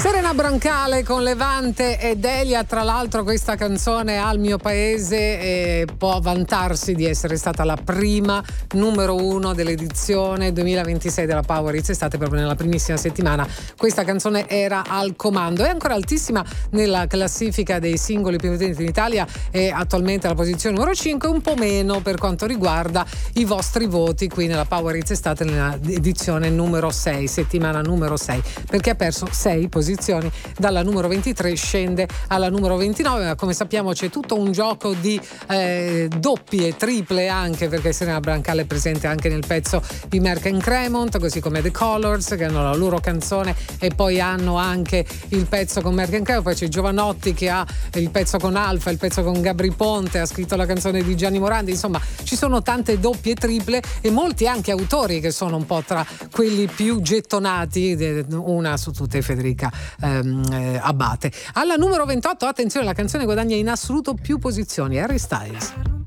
Serena Brancale con Levante e Delia. Tra l'altro questa canzone Al mio paese può vantarsi di essere stata la prima numero 1 dell'edizione 2026 della Power Hits Estate. Proprio nella primissima settimana questa canzone era al comando. È ancora altissima nella classifica dei singoli più potenti in Italia, è attualmente alla posizione numero 5, un po' meno per quanto riguarda i vostri voti qui nella Power Hits Estate nella edizione numero 6, settimana numero 6, perché ha perso 6 posizioni. Dalla numero 23 scende alla numero 29, ma come sappiamo c'è tutto un gioco di doppie, triple, anche perché Serena Brancale è presente anche nel pezzo di Merck & Cremont, così come The Colors, che hanno la loro canzone e poi hanno anche il pezzo con Merck & Cremont. Poi c'è Giovanotti che ha il pezzo con Alfa, il pezzo con Gabri Ponte, ha scritto la canzone di Gianni Morandi. Insomma, ci sono tante doppie, triple e molti anche autori che sono un po' tra quelli più gettonati, una su tutte Federica Abbate. Alla numero 28, attenzione, la canzone guadagna in assoluto più posizioni, Harry Styles.